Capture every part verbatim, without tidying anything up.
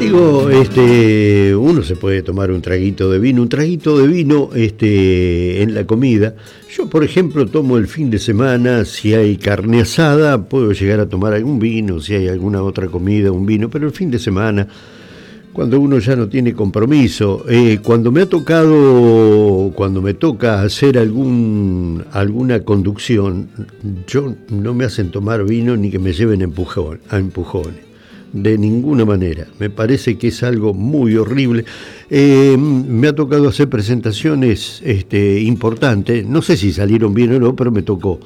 Digo, este, uno se puede tomar un traguito de vino, un traguito de vino este, en la comida. Yo, por ejemplo, tomo el fin de semana, si hay carne asada, puedo llegar a tomar algún vino, si hay alguna otra comida, un vino, pero el fin de semana, cuando uno ya no tiene compromiso, eh, cuando me ha tocado, cuando me toca hacer algún, alguna conducción, yo no me hacen tomar vino ni que me lleven empujón, a empujones. De ninguna manera, me parece que es algo muy horrible. Eh, me ha tocado hacer presentaciones este, importantes, no sé si salieron bien o no, pero me tocó.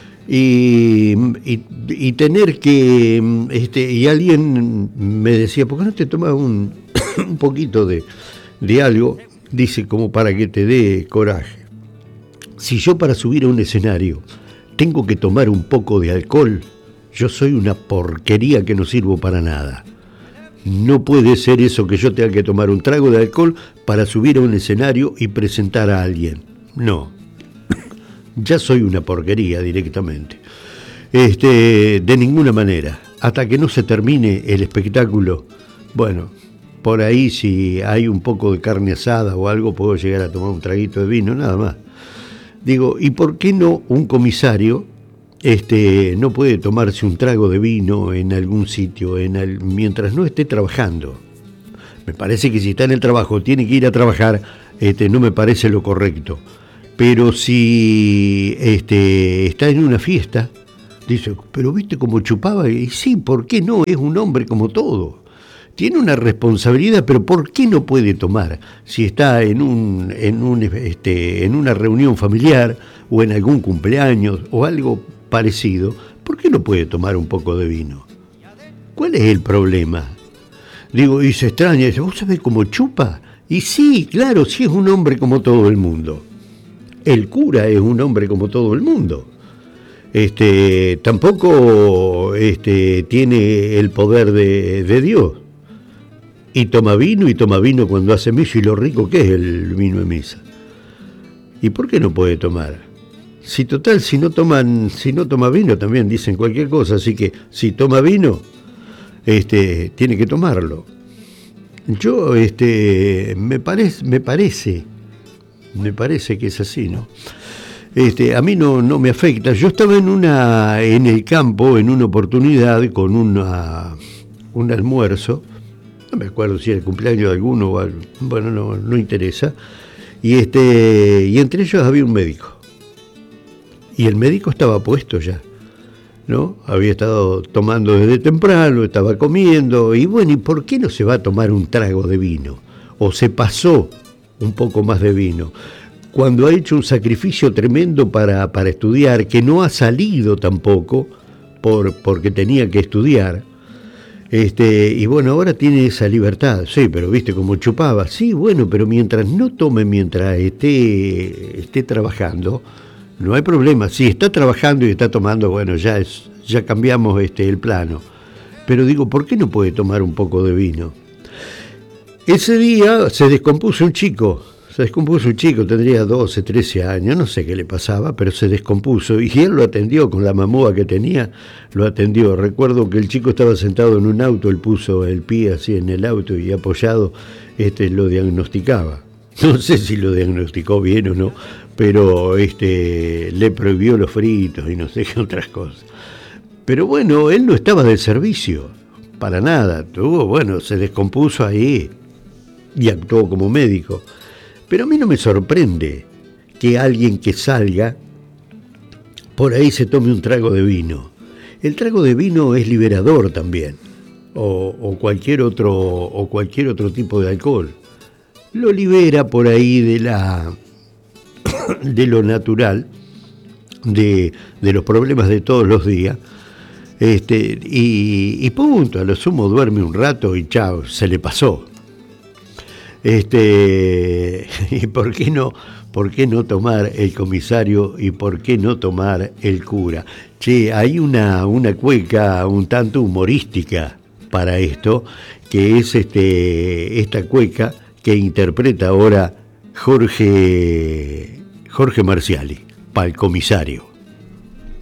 Y, y, y tener que, este, y alguien me decía, ¿por qué no te tomas un, un poquito de, de algo? Dice, como para que te dé coraje. Si yo para subir a un escenario tengo que tomar un poco de alcohol, yo soy una porquería que no sirvo para nada. No puede ser eso que yo tenga que tomar un trago de alcohol para subir a un escenario y presentar a alguien. No. Ya soy una porquería directamente. Este, de ninguna manera. Hasta que no se termine el espectáculo, bueno, por ahí si hay un poco de carne asada o algo, puedo llegar a tomar un traguito de vino, nada más. Digo, ¿y por qué no un comisario Este, no puede tomarse un trago de vino en algún sitio en el, mientras no esté trabajando? Me parece que si está en el trabajo, tiene que ir a trabajar, este, no me parece lo correcto. Pero si este, está en una fiesta, dice, pero viste cómo chupaba, y sí, ¿por qué no? Es un hombre como todo. Tiene una responsabilidad, pero ¿por qué no puede tomar? Si está en un, en un, este, en una reunión familiar o en algún cumpleaños o algo parecido, ¿por qué no puede tomar un poco de vino? ¿Cuál es el problema? Digo, y se extraña, dice, ¿vos sabés cómo chupa? Y sí, claro, sí es un hombre como todo el mundo. El cura es un hombre como todo el mundo. Este, tampoco este, tiene el poder de, de Dios. Y toma vino, y toma vino cuando hace misa, y lo rico que es el vino de misa. ¿Y por qué no puede tomar? Si total, si no toman, si no toma vino también dicen cualquier cosa, así que si toma vino, este, tiene que tomarlo. Yo, este, me parece, me parece, me parece que es así, ¿no? Este, a mí no, no me afecta. Yo estaba en una, en el campo, en una oportunidad con una, un almuerzo, no me acuerdo si era el cumpleaños de alguno o algo, bueno, no, no interesa, y este, y entre ellos había un médico. Y el médico estaba puesto ya, ¿no? Había estado tomando desde temprano, estaba comiendo, y bueno, ¿y por qué no se va a tomar un trago de vino? O se pasó un poco más de vino, cuando ha hecho un sacrificio tremendo para, para estudiar, que no ha salido tampoco, por, porque tenía que estudiar, este, y bueno, ahora tiene esa libertad, sí, pero viste cómo chupaba, sí, bueno, pero mientras no tome, mientras esté, esté trabajando, no hay problema. Si está trabajando y está tomando, bueno, ya es, ya cambiamos este, el plano. Pero digo, ¿por qué no puede tomar un poco de vino? Ese día se descompuso un chico, se descompuso un chico, tendría doce, trece años, no sé qué le pasaba, pero se descompuso y él lo atendió con la mamúa que tenía, lo atendió. Recuerdo que el chico estaba sentado en un auto, él puso el pie así en el auto y apoyado, este, lo diagnosticaba. No sé si lo diagnosticó bien o no, pero este, le prohibió los fritos y no sé qué otras cosas. Pero bueno, él no estaba de servicio, para nada. Tuvo, bueno, se descompuso ahí y actuó como médico. Pero a mí no me sorprende que alguien que salga por ahí se tome un trago de vino. El trago de vino es liberador también, o, o cualquier otro, o cualquier otro tipo de alcohol. Lo libera por ahí de la de lo natural, de, de los problemas de todos los días, este, y, y punto, a lo sumo duerme un rato y chao, se le pasó. Este, ¿y por qué no, por qué no tomar el comisario y por qué no tomar el cura? Che, hay una, una cueca un tanto humorística para esto, que es este, esta cueca que interpreta ahora Jorge, Jorge Marciali, para el comisario.